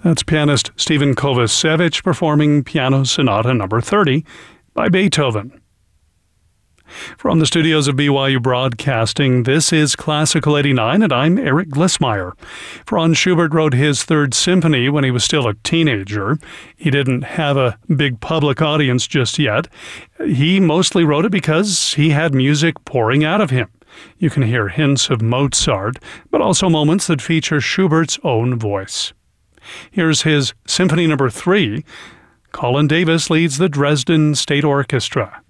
That's pianist Stephen Kovacevic performing Piano Sonata No. 30 by Beethoven. From the studios of BYU Broadcasting, this is Classical 89, and I'm Eric Glissmeyer. Franz Schubert wrote his Third Symphony when he was still a teenager. He didn't have a big public audience just yet. He mostly wrote it because he had music pouring out of him. You can hear hints of Mozart, but also moments that feature Schubert's own voice. Here's his Symphony No. 3. Colin Davis leads the Dresden State Orchestra.